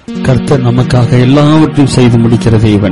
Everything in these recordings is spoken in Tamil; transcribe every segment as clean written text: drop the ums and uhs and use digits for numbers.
கர்த்தர் நமக்காக எல்லாவற்றையும் செய்து முடிக்கிற தேவன்.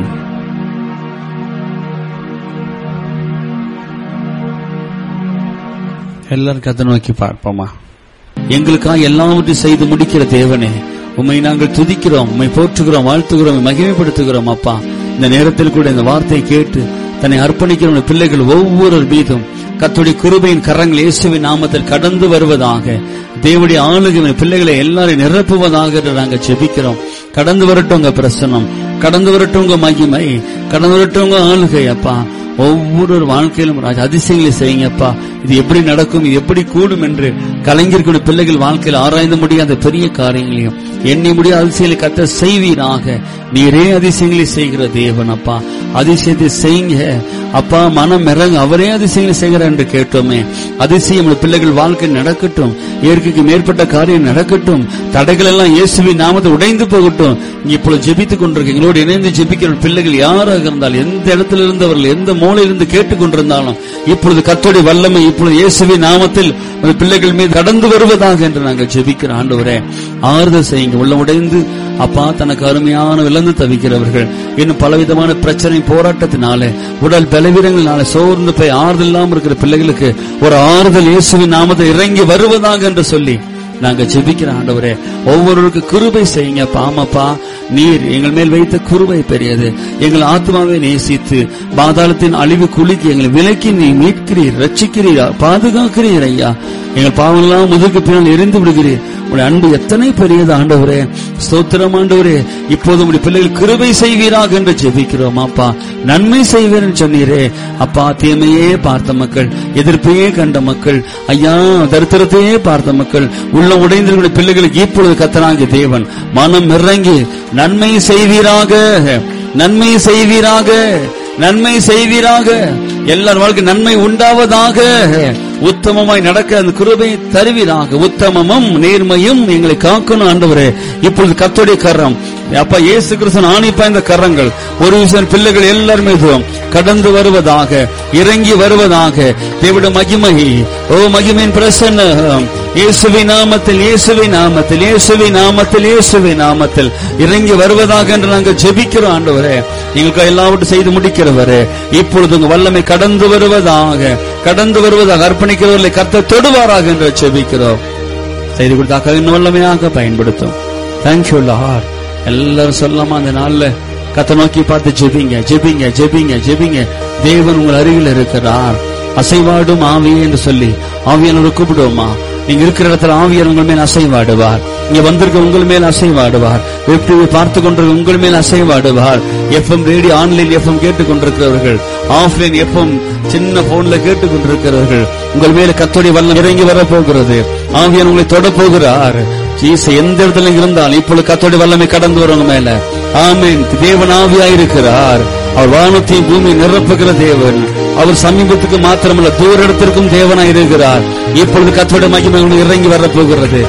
எல்லாரும் கர்த்தரை நோக்கி பார்ப்போமா? எங்களுக்காக எல்லாவற்றையும் செய்து முடிக்கிற தேவனே, உம்மை நாங்கள் துதிக்கிறோம், உம்மை போற்றுகிறோம், வாழ்த்துகிறோம், மகிமைப்படுத்துகிறோம். அப்பா, இந்த நேரத்தில் கூட இந்த வார்த்தையை கேட்டு தன்னை அர்ப்பணிக்கிற பிள்ளைகள் ஒவ்வொரு மீதும் கர்த்தருடைய கிருபையின் கரங்கள் இயேசுவின் நாமத்தில் கடந்து வருவதாக, தேவனுடைய ஆளுகை பிள்ளைகளை எல்லாரையும் நிரப்புவதாக நாங்கள் ஜெபிக்கிறோம். கடந்து வரட்டும் உங்க பிரசன்னம், கடந்து வரட்டும் உங்க மகிமை, கடந்து வரட்டும் உங்க ஆளுகை. அப்பா, ஒவ்வொரு வாழ்க்கையிலும் அதிசயங்களை செய்யுங்கப்பா. இது எப்படி நடக்கும், இது எப்படி கூடும் என்று கலைஞர்களுடைய பிள்ளைகள் வாழ்க்கையில் ஆராய்ந்து முடியாத பெரிய காரியங்களையும் எண்ணி முடியாத அதிசயங்களை கர்த்தர் செய்வீராக. நீரே அதிசயங்களை செய்கிற தேவன். அப்பா, அதிசயத்தை செய்யுங்க அப்பா. மனம் இறங்க, அவரே அதிசயங்களை செய்கிறார் என்று கேட்டோமே. அதிசயம் பிள்ளைகள் வாழ்க்கை நடக்கட்டும், இயற்கைக்கு மேற்பட்ட காரியம் நடக்கட்டும், தடைகள் எல்லாம் இயேசுவின் நாமத்தை உடைந்து போகட்டும். இப்பொழுது ஜெபித்துக் கொண்டிருக்க எங்களோடு இணைந்து ஜெபிக்கிற பிள்ளைகள் யாராக இருந்தாலும், எந்த இடத்துல இருந்தவர்கள், எந்த மூலையிலிருந்து கேட்டுக் கொண்டிருந்தாலும், இப்பொழுது கர்த்தருடைய வல்லமை இப்பொழுது இயேசுவின் நாமத்தில் பிள்ளைகள் மீது கடந்து வருவதாக என்று நாங்கள் ஜெபிக்கிற ஆண்டவரே, ஆறுதல் செய்யுங்க. உள்ள உடைந்து அப்பா, தனக்கு அருமையான விளந்து தவிக்கிறவர்கள், இன்னும் பலவிதமான பிரச்சனை போராட்டத்தினால, உடல் பலவீனங்களினால சோர்ந்து போய் ஆறுதல் இல்லாமல் இருக்கிற பிள்ளைகளுக்கு ஒரு ஆறுதல் இயேசுவின் நாமத்தை இறங்கி வருவதாக என்று சொல்லி நாங்க ஜெபிக்கிற ஆண்டவரே, ஒவ்வொருவருக்கு கிருபை செய்யுங்க. பாமப்பா, நீர் எங்கள் மேல் வைத்த கிருபை பெரியது. எங்கள் ஆத்மாவை நேசித்து பாதாளத்தின் அழிவு குலுக்கி எங்களை விலக்கி நீ மீட்கிறீர், ரட்சிக்கிறீர், பாதுகாக்கிறீர். ஐயா, எங்கள் பாவெல்லாம் முதுகு பின்னால் எரிந்து விடுகிறீர். உடைய அன்பு எத்தனை பெரியது ஆண்டவரே. ஸ்தோத்திரம் ஆண்டவரே. இப்போது உடைய பிள்ளைகள் கிருபை செய்வீராக என்று ஜெபிக்கிறோம். அப்பா, நன்மை செய்வீர் சொன்னீரே. அப்பா, தீமையே பார்த்த மக்கள், எதிர்ப்பையே கண்ட மக்கள், ஐயா தரித்திரத்தையே பார்த்த மக்கள், உள்ள உடைந்த பிள்ளைகளுக்கு இப்பொழுது கர்த்தராகிய தேவன் மனம் இறங்கி நன்மை செய்வீராக, நன்மை செய்வீராக, நன்மை செய்வீராக. எல்லார் வாழ்க்கை நன்மை உண்டாவதாக, உத்தமமாய் நடக்க அந்த கிருபை தருவீராக. உத்தமமும் நேர்மையும் எங்களை காக்கணும் ஆண்டவரே. இப்பொழுது கர்த்தருடைய கரம், அப்பா இயேசு கிறிஸ்து ஆணி பாய்ந்த கரங்கள் ஒரு விஷயம் பிள்ளைகள் எல்லாருமே கடந்து வருவதாக, இறங்கி வருவதாக. தேவனுடைய மகிமை, ஓ மகிமையின் பிரசன்னம் இயேசுவின் நாமத்தில், இயேசுவின் நாமத்தில், இயேசுவின் நாமத்தில், இயேசுவின் நாமத்தில் இறங்கி வருவதாக என்று நாங்கள் ஜெபிக்கிறோம் ஆண்டவரே. எங்களுக்கு எல்லாவற்றையும் செய்து முடிக்கிறவரே, இப்பொழுது உங்க வல்லமை கடந்து வருவதாக, கடந்து வருவதாக. அர்ப்பணிக்கிறவர்களை கர்த்தர் தொடுவாராக என்று ஜெபிக்கிறோம். செய்து கொடுத்தாக்க இன்னும் வல்லமையாக பயன்படுத்தும். Thank you Lord. எல்லாரும் சொல்லாம அந்த நாள்ல கர்த்தரை நோக்கி பார்த்து ஜெபிங்க, ஜெபிங்க, ஜெபிங்க, ஜெபிங்க. தேவன் உங்கள் அருகில் இருக்கிறார். அசைவாடும் ஆவியே என்று சொல்லி ஆவியானவரை கூப்பிடுவோமா? நீங்க இருக்கிற இடத்துல ஆவியார் உங்கள் மேல் அசைவாடுவார். இங்க வந்திருக்க உங்கள் மேல் அசைவாடுவார். பார்த்து கொண்டிருக்க உங்கள் மேல் அசைவாடுவார். எஃப்எம் ரேடியோ, ஆன்லைன் எஃப்எம் கேட்டுக் கொண்டிருக்கிறவர்கள், ஆஃப்லைன் எஃப்எம் சின்ன போன்ல கேட்டுக் கொண்டிருக்கிறவர்கள், உங்கள் மேல கர்த்தருடைய வல்லமை இறங்கி வர போகிறது. ஆவியார் உங்களை தொட போகிறார். எந்த இடத்துல இருந்தால் இப்பொழுது கர்த்தருடைய வல்லமை கடந்து வருவங்க மேல. ஆமென். தேவன் ஆவியாயிருக்கிறார். அவர் வானத்தையும் பூமி நிரப்புகிற தேவன். அவர் சமீபத்துக்கு மாத்திரமல்ல, தூர இடத்திற்கும் தேவனாய் இருக்கிறார். இப்பொழுது கர்த்தருடைய மகிமை இறங்கி வர போகிறது.